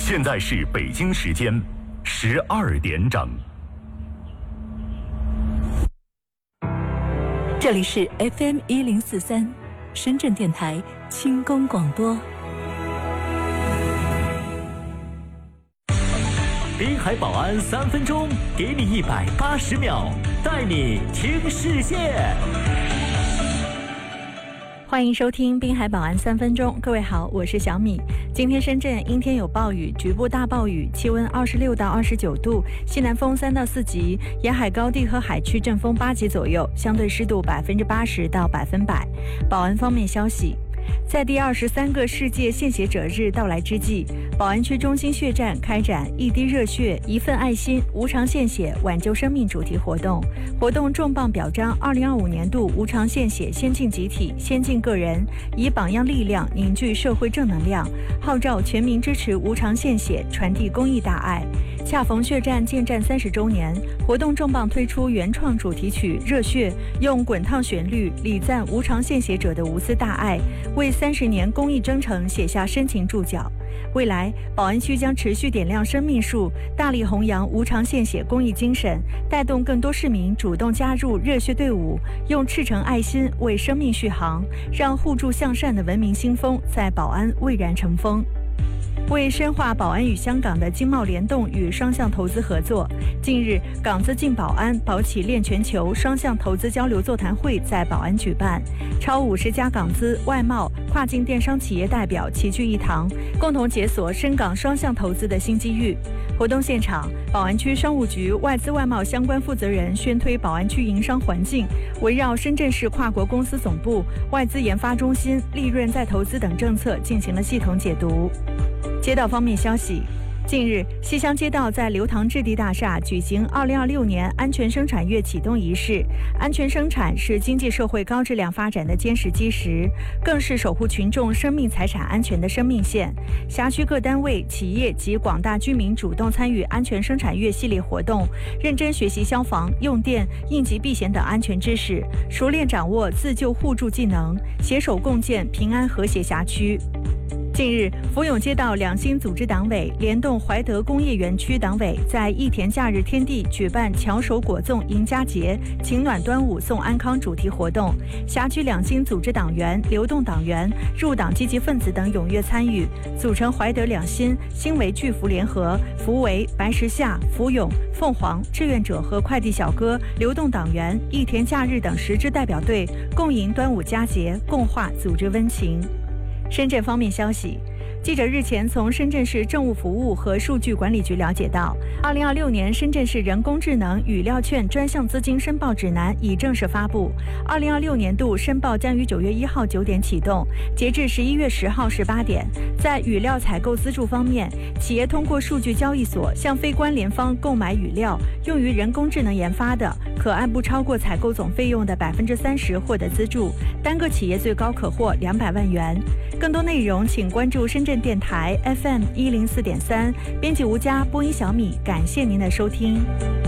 现在是北京时间12点整。 这里是 FM1043 深圳电台轻功广播。 滨海保安3分钟，给你180秒，带你听世界。 欢迎收听滨海保安3分钟，各位好，我是小米。今天深圳阴天有暴雨，局部大暴雨，气温26到29度，西南风3到4级，沿海高地和海区阵风8级左右，相对湿度80%到100%。保安方面消息，在第23个世界献血者日到来之际，宝安区中心血站开展一滴热血一份爱心无偿献血挽救生命主题活动。活动重磅表彰2025年度无偿献血先进集体、先进个人，以榜样力量凝聚社会正能量，号召全民支持无偿献血，传递公益大爱。恰逢血站建站30周年，活动重磅推出原创主题曲《热血》，用滚烫旋律礼赞无偿献血者的无私大爱，为30年公益征程写下深情注脚。未来，宝安区将持续点亮生命树，大力弘扬无偿献血公益精神，带动更多市民主动加入热血队伍，用赤诚爱心为生命续航，让互助向善的文明新风在宝安蔚然成风。为深化宝安与香港的经贸联动与双向投资合作，近日港资进宝安、宝企链全球双向投资交流座谈会在宝安举办，超50家港资、外贸、跨境电商企业代表齐聚一堂，共同解锁深港双向投资的新机遇。活动现场，宝安区商务局外资外贸相关负责人宣推宝安区营商环境，围绕深圳市跨国公司总部、外资研发中心、利润再投资等政策进行了系统解读。街道方面消息，近日，西乡街道在流堂置地大厦举行2026年安全生产月启动仪式。安全生产是经济社会高质量发展的坚实基石，更是守护群众生命财产安全的生命线。辖区各单位、企业及广大居民主动参与安全生产月系列活动，认真学习消防、用电、应急避险等安全知识，熟练掌握自救互助技能，携手共建平安和谐辖区。近日，福永街道两新组织党委联动怀德工业园区党委在益田假日天地举办巧手果粽迎佳节、情暖端午送安康主题活动，辖区两新组织党员、流动党员、入党积极分子等踊跃参与，组成怀德两新、新维巨福联合、福维、白石下、福永、凤凰、志愿者和快递小哥、流动党员、益田假日等10支代表队，共迎端午佳节，共话组织温情。深圳方面消息，记者日前从深圳市政务服务和数据管理局了解到，2026年深圳市人工智能语料券专项资金申报指南已正式发布。2026年度申报将于9月1号9点启动，截至11月10号18点。在语料采购资助方面，企业通过数据交易所向非关联方购买语料，用于人工智能研发的，可按不超过采购总费用的30%获得资助，单个企业最高可获200万元。更多内容请关注深圳电台 FM104.3，编辑吴佳，播音小米，感谢您的收听。